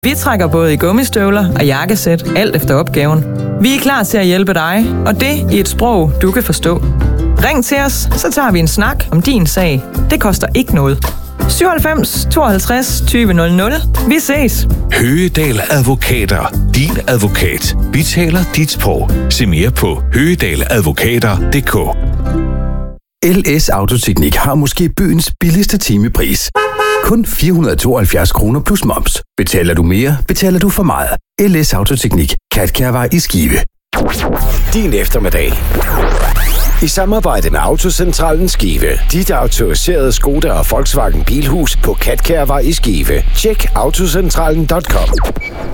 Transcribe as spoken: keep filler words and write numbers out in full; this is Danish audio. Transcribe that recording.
Vi trækker både i gummistøvler og jakkesæt, alt efter opgaven. Vi er klar til at hjælpe dig, og det i et sprog, du kan forstå. Ring til os, så tager vi en snak om din sag. Det koster ikke noget. syvoghalvfems tooghalvtreds tyve nul nul. Vi ses. Høgedal Advokater. Din advokat. Vi taler dit sprog. Se mere på høgedaladvokater punktum d k. L S Autoteknik har måske byens billigste timepris. Kun fire hundrede og tooghalvfjerds kroner plus moms. Betaler du mere, betaler du for meget. L S Autoteknik. Katkærvej i Skive. Din eftermiddag. I samarbejde med Autocentralen Skive. Dit autoriserede Skoda og Volkswagen Bilhus på Katkærvej i Skive. Tjek autocentralen punktum com.